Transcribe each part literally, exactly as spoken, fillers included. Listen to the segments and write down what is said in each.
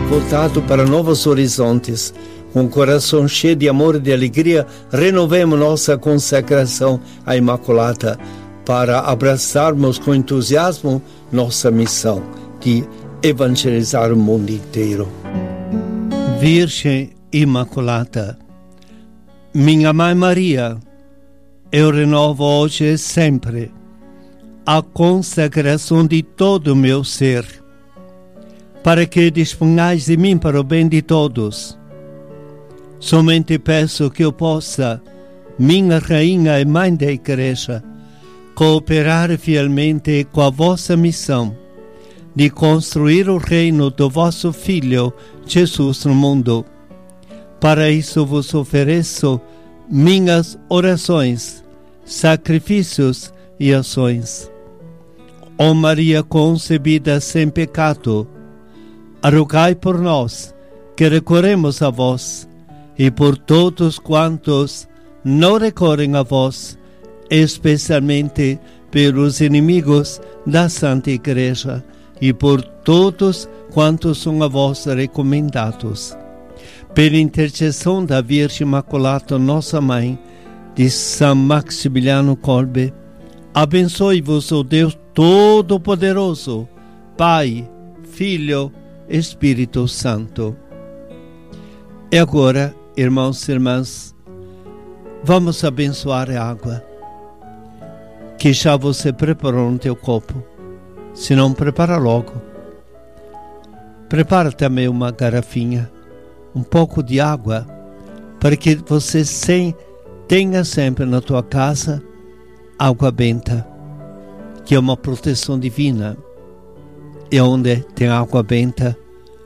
voltado para novos horizontes. Com o coração cheio de amor e de alegria, renovemos nossa consagração à Imaculada para abraçarmos com entusiasmo nossa missão de evangelizar o mundo inteiro. Virgem Imaculada, minha Mãe Maria, eu renovo hoje e sempre a consagração de todo o meu ser, para que disponhais de mim para o bem de todos. Somente peço que eu possa, minha Rainha e Mãe da Igreja, cooperar fielmente com a vossa missão de construir o reino do vosso Filho Jesus no mundo. Para isso vos ofereço minhas orações, sacrifícios e ações. Ó Maria concebida sem pecado, rogai por nós que recorremos a vós e por todos quantos não recorrem a vós, especialmente pelos inimigos da Santa Igreja e por todos quantos são a vós recomendados. Pela intercessão da Virgem Imaculada, nossa Mãe, de São Maximiliano Kolbe, abençoe-vos o Deus Todo-Poderoso, Pai, Filho, Espírito Santo. E agora, irmãos e irmãs, vamos abençoar a água que já você preparou no teu copo. Se não, prepara logo. Prepara também uma garrafinha, um pouco de água, para que você sem, tenha sempre na tua casa água benta, que é uma proteção divina. E onde tem água benta,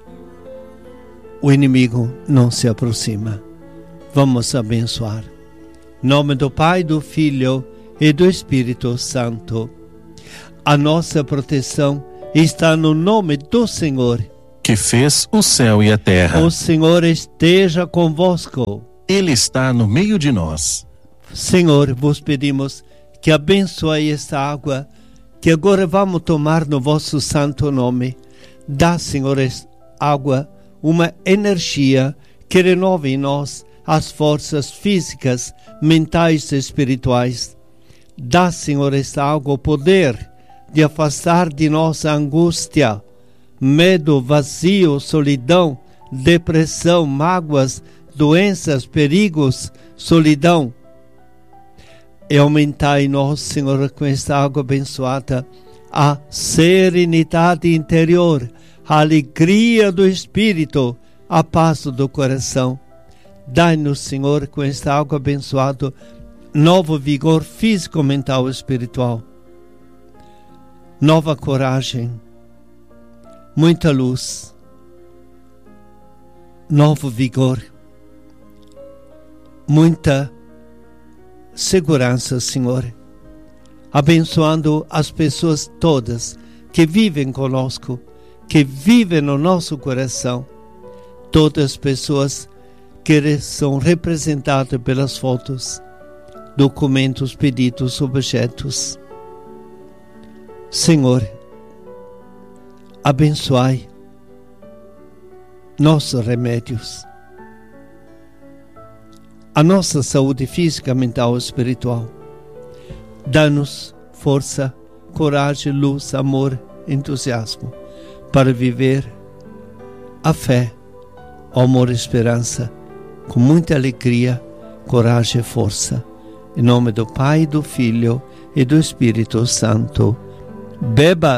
o inimigo não se aproxima. Vamos abençoar. Em nome do Pai, do Filho e do Espírito Santo. A nossa proteção está no nome do Senhor, que fez o céu e a terra. O Senhor esteja convosco. Ele está no meio de nós. Senhor, vos pedimos que abençoe esta água que agora vamos tomar no vosso santo nome. Dá, Senhor, esta água uma energia que renove em nós as forças físicas, mentais e espirituais. Dá, Senhor, esta água o poder de afastar de nós a angústia, medo, vazio, solidão, depressão, mágoas, doenças, perigos, solidão. E aumentar em nós, Senhor, com esta água abençoada, a serenidade interior, a alegria do Espírito, a paz do coração. Dai-nos, Senhor, com esta água abençoada, novo vigor físico, mental e espiritual. Nova coragem, muita luz, novo vigor, muita segurança, Senhor, abençoando as pessoas todas que vivem conosco, que vivem no nosso coração, todas as pessoas que são representadas pelas fotos, documentos, pedidos, objetos. Senhor, abençoai nossos remédios, a nossa saúde física, mental e espiritual. Dá-nos força, coragem, luz, amor, entusiasmo para viver a fé, o amor e esperança com muita alegria, coragem e força. Em nome do Pai, do Filho e do Espírito Santo. Beba